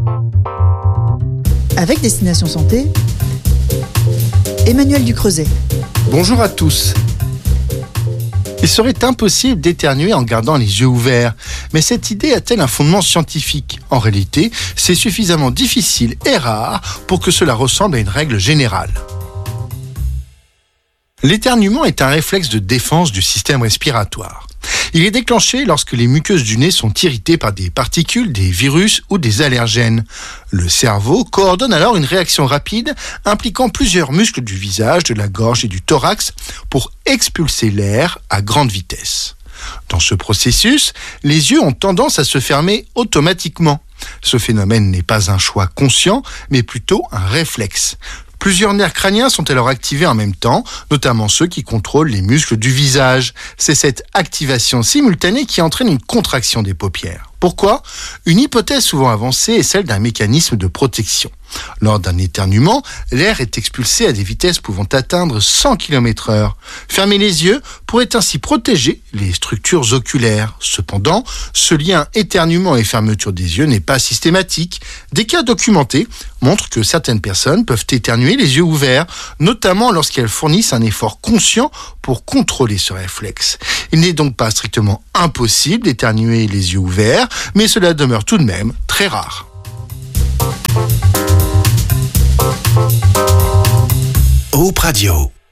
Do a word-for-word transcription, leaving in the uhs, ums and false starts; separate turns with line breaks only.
Avec Destination Santé, Emmanuel Ducreuset.
Bonjour à tous. Il serait impossible d'éternuer en gardant les yeux ouverts. Mais cette idée a-t-elle un fondement scientifique ? En réalité, c'est suffisamment difficile et rare pour que cela ressemble à une règle générale. L'éternuement est un réflexe de défense du système respiratoire. Il est déclenché lorsque les muqueuses du nez sont irritées par des particules, des virus ou des allergènes. Le cerveau coordonne alors une réaction rapide impliquant plusieurs muscles du visage, de la gorge et du thorax pour expulser l'air à grande vitesse. Dans ce processus, les yeux ont tendance à se fermer automatiquement. Ce phénomène n'est pas un choix conscient, mais plutôt un réflexe. Plusieurs nerfs crâniens sont alors activés en même temps, notamment ceux qui contrôlent les muscles du visage. C'est cette activation simultanée qui entraîne une contraction des paupières. Pourquoi ? Une hypothèse souvent avancée est celle d'un mécanisme de protection. Lors d'un éternuement, l'air est expulsé à des vitesses pouvant atteindre cent kilomètres heure. Fermer les yeux pourrait ainsi protéger les structures oculaires. Cependant, ce lien éternuement et fermeture des yeux n'est pas systématique. Des cas documentés montrent que certaines personnes peuvent éternuer les yeux ouverts, notamment lorsqu'elles fournissent un effort conscient pour contrôler ce réflexe. Il n'est donc pas strictement impossible d'éternuer les yeux ouverts, mais cela demeure tout de même très rare.
Hope Radio.